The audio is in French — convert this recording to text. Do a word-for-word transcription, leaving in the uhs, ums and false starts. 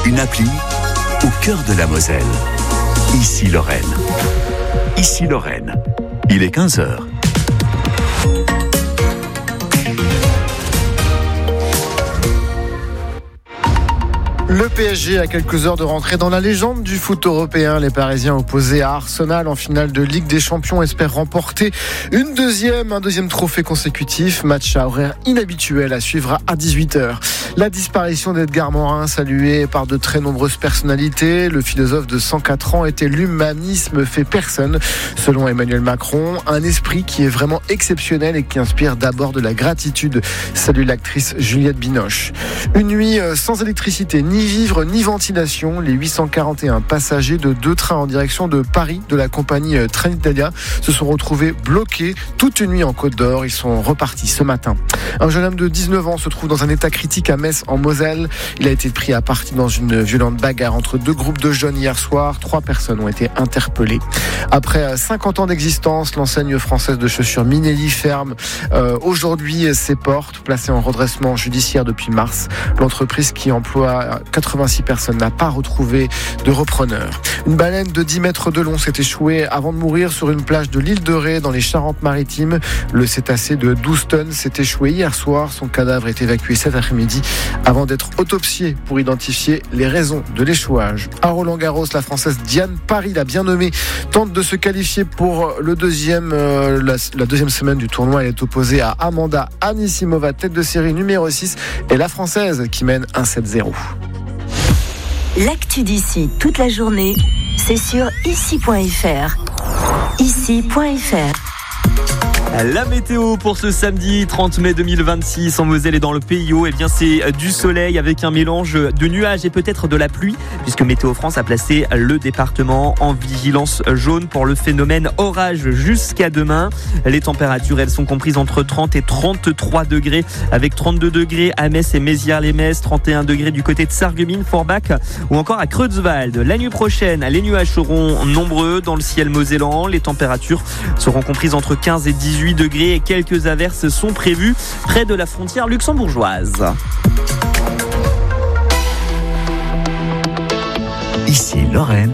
Une appli au cœur de la Moselle. Ici Lorraine. Ici Lorraine. Il est quinze heures. Le P S G a quelques heures de rentrer dans la légende du foot européen. Les Parisiens opposés à Arsenal en finale de Ligue des Champions espèrent remporter une deuxième, un deuxième trophée consécutif. Match à horaire inhabituel à suivre à dix-huit heures. La disparition d'Edgar Morin, saluée par de très nombreuses personnalités. Le philosophe de cent quatre ans était l'humanisme fait personne. Selon Emmanuel Macron, un esprit qui est vraiment exceptionnel et qui inspire d'abord de la gratitude. Salue l'actrice Juliette Binoche. Une nuit sans électricité, ni vivre ni ventilation. Les huit cent quarante et un passagers de deux trains en direction de Paris de la compagnie Trenitalia se sont retrouvés bloqués toute une nuit en Côte d'Or. Ils sont repartis ce matin. Un jeune homme de dix-neuf ans se trouve dans un état critique à Metz en Moselle. Il a été pris à partie dans une violente bagarre entre deux groupes de jeunes hier soir. Trois personnes ont été interpellées. Après cinquante ans d'existence, l'enseigne française de chaussures Minelli ferme euh, aujourd'hui ses portes, placée en redressement judiciaire depuis mars. L'entreprise qui emploie quatre-vingt-six personnes n'a pas retrouvé de repreneur. Une baleine de dix mètres de long s'est échouée avant de mourir sur une plage de l'île de Ré dans les Charentes-Maritimes. Le cétacé de douze tonnes s'est échoué hier soir. Son cadavre est évacué cet après-midi avant d'être autopsié pour identifier les raisons de l'échouage. À Roland-Garros, la Française Diane Paris, la bien nommée, tente de se qualifier pour le deuxième, euh, la, la deuxième semaine du tournoi. Elle est opposée à Amanda Anisimova, tête de série numéro six, et la Française qui mène un sept zéro. L'actu d'ici toute la journée, c'est sur ici point f r. ici point f r. La météo pour ce samedi trente mai deux mille vingt-six en Moselle et dans le Pays Haut, eh bien c'est du soleil avec un mélange de nuages et peut-être de la pluie, puisque Météo France a placé le département en vigilance jaune pour le phénomène orage jusqu'à demain. Les températures, elles sont comprises entre trente et trente-trois degrés, avec trente-deux degrés à Metz et Mézières-les-Metz, trente et un degrés du côté de Sarreguemines, Forbach ou encore à Creutzwald. La nuit prochaine, les nuages seront nombreux dans le ciel mosellan. Les températures seront comprises entre quinze et dix-huit degrés et quelques averses sont prévues près de la frontière luxembourgeoise. Ici Lorraine.